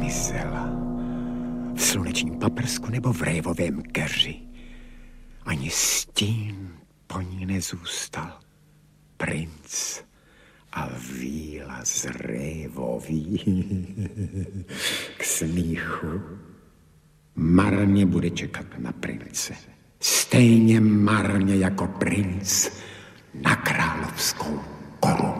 zmizela. V slunečním paprsku nebo v révovém keři. Ani stín po ní nezůstal. Princ a víla z révový k smíchu. Marně bude čekat na prince. Stejně marně jako princ na královskou korunu.